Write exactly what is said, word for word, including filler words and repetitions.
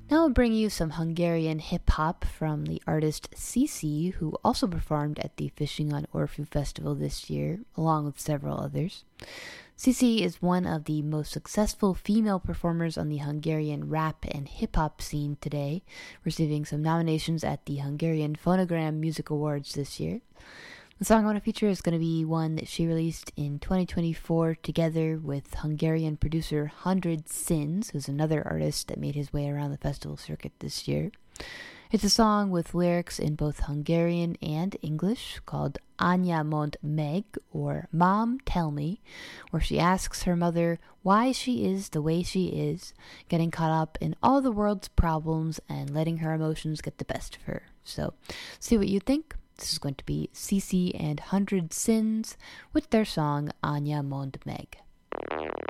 Now I'll bring you some Hungarian hip-hop from the artist Cici, who also performed at the Fishing on Orfu Festival this year, along with several others. Cici is one of the most successful female performers on the Hungarian rap and hip-hop scene today, receiving some nominations at the Hungarian Phonogram Music Awards this year. The song I want to feature is going to be one that she released in twenty twenty-four together with Hungarian producer Hundred Sins, who's another artist that made his way around the festival circuit this year. It's a song with lyrics in both Hungarian and English called Anya Mond Meg, or Mom Tell Me, where she asks her mother why she is the way she is, getting caught up in all the world's problems and letting her emotions get the best of her. So, see what you think. This is going to be Cici and Hundred Sins with their song Anya Mond Meg.